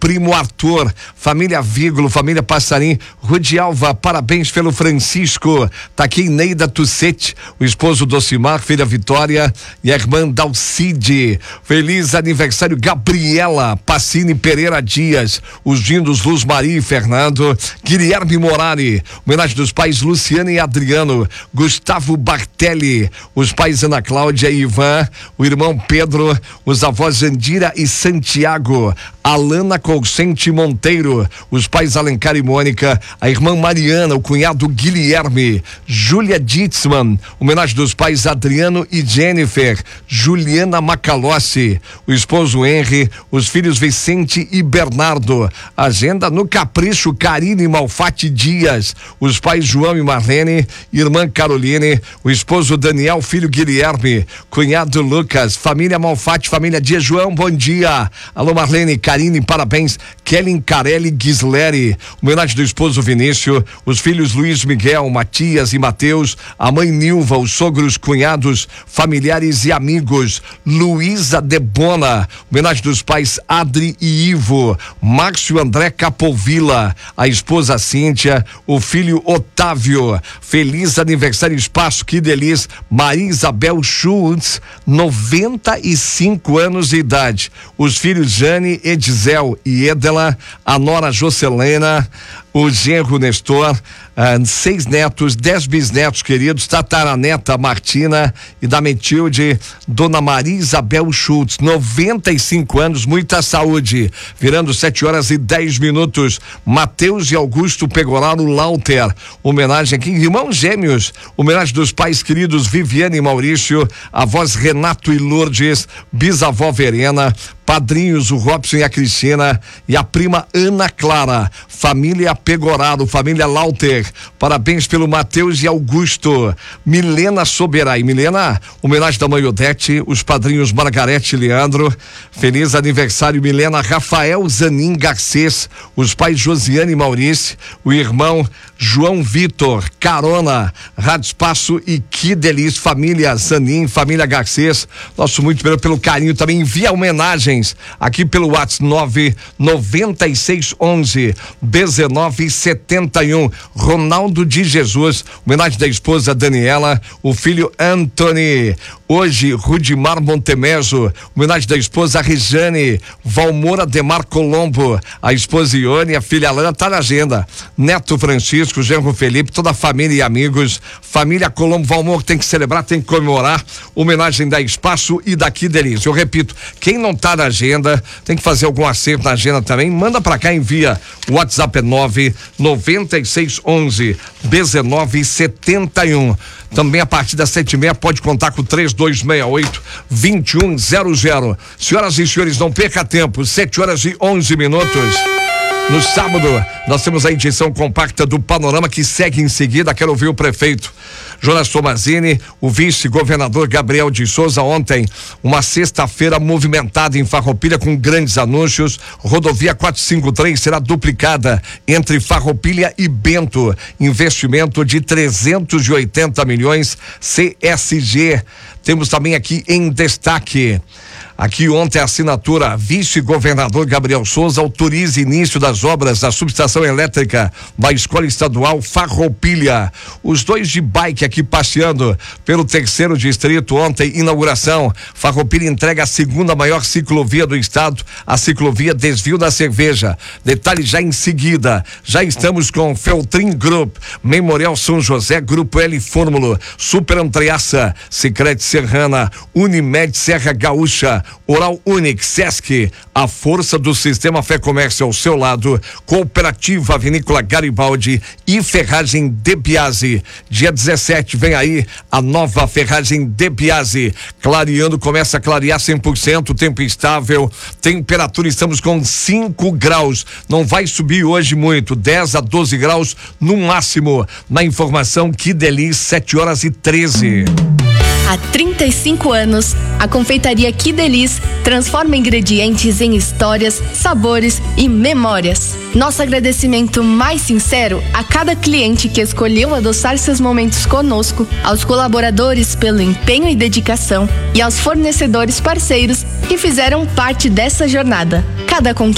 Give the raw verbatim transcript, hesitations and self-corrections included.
primo Arthur, família Vígulo, família Passarim, Rudialva, parabéns pelo Francisco. Tá aqui Neida Tucete, o esposo Docimar, filha Vitória e a irmã Dalcide. Feliz aniversário Gabriela Passini Pereira Dias, os lindos Luz Maria e Fernando, Guilherme Morari, homenagem dos pais Luciana e Adriano, Gustavo Bartelli, os pais Ana Cláudia e Ivan, o irmão Pedro, os avós Jandira e Santiago, Alana Colcente Monteiro, os pais Alencar e Mônica, a irmã Mariana, o cunhado Guilherme, Júlia Ditzman, homenagem dos pais Adriano e Jennifer, Juliana Macalossi, o esposo Henry, os filhos Vicente e Bernardo, agenda no Capricho Karine Malfatti Dias, os pais João e Marlene, irmã Caroline, o esposo Daniel, filho Guilherme, cunhado Lucas, família Malfatti, família Dias. João, bom dia. Alô Marlene, Karine, parabéns. Kellen Carelli Gisleri, homenagem do esposo Vinícius, os filhos Luiz Miguel, Matias e Mateus, a mãe Nilva, os sogros, cunhados, familiares e amigos, Luísa Debona, homenagem dos pais Adri e Ivo, Márcio André Capovilla, a esposa Cíntia, o filho Otávio, feliz aniversário Espaço, que delícia, Maria Isabel Schultz, noventa e cinco anos de idade, os filhos Jane, Edizel e Edela, a nora Jocelena, o genro Nestor, uh, seis netos, dez bisnetos queridos, tataraneta Martina e da Metilde, Dona Maria Isabel Schultz, noventa e cinco anos, muita saúde, virando sete horas e dez minutos, Mateus e Augusto Pegoraro Lauter, homenagem aqui, irmãos gêmeos, homenagem dos pais queridos Viviane e Maurício, avós Renato e Lourdes, bisavó Verena, padrinhos o Robson e a Cristina e a prima Ana Clara, família Pegoraro, família Lauter, parabéns pelo Mateus e Augusto, Milena Soberai, Milena, homenagem da mãe Odete, os padrinhos Margarete e Leandro, feliz aniversário Milena, Rafael Zanin Garcês, os pais Josiane e Maurício, o irmão João Vitor, Carona, Rádio Espaço e que delícia, família Zanin, família Garcês, nosso muito pelo, pelo carinho, também envia homenagem aqui pelo WhatsApp nove noventa e seis onze dezenove setenta e um, Ronaldo de Jesus, homenagem da esposa Daniela, o filho Anthony, hoje Rudimar Montemeso, homenagem da esposa Rejane, Valmor Ademar Colombo, a esposa Ione, a filha Alana, tá na agenda, neto Francisco, genro Felipe, toda a família e amigos, família Colombo, Valmor tem que celebrar, tem que comemorar, homenagem da Espaço e daqui delícia. Eu repito, quem não tá na agenda, tem que fazer algum acerto na agenda também, manda pra cá, envia, o WhatsApp é nove noventa e seis onze dezenove setenta e um, também a partir das sete e meia pode contar com três dois seis oito dois um zero zero. Senhoras e senhores, não perca tempo, sete horas e onze minutos. No sábado, nós temos a edição compacta do Panorama que segue em seguida. Quero ouvir o prefeito Jonas Tomazini, o vice-governador Gabriel de Souza. Ontem, uma sexta-feira movimentada em Farroupilha com grandes anúncios. Rodovia quatrocentos e cinquenta e três será duplicada entre Farroupilha e Bento. Investimento de trezentos e oitenta milhões C S G. Temos também aqui em destaque. Aqui ontem a assinatura, vice-governador Gabriel Souza autoriza início das obras da subestação elétrica da Escola Estadual Farroupilha. Os dois de bike aqui passeando pelo terceiro distrito ontem, inauguração. Farroupilha entrega a segunda maior ciclovia do estado, a ciclovia Desvio da Cerveja. Detalhe já em seguida, já estamos com Feltrin Group, Memorial São José, Grupo L Fórmulo, Super Antreaça, Sicredi Serrana, Unimed Serra Gaúcha, Oral Unique, Sesc, a força do sistema Fé Comércio ao seu lado, Cooperativa Vinícola Garibaldi e Ferragem De Biasi. Dia dezessete vem aí a nova Ferragem De Biasi, clareando, começa a clarear cem por cento, tempo estável, temperatura estamos com cinco graus, não vai subir hoje muito, dez a doze graus no máximo. Na informação, que delícia, sete horas e treze. Há trinta e cinco anos, a confeitaria Que Delice transforma ingredientes em histórias, sabores e memórias. Nosso agradecimento mais sincero a cada cliente que escolheu adoçar seus momentos conosco, aos colaboradores pelo empenho e dedicação e aos fornecedores parceiros que fizeram parte dessa jornada. Cada conquista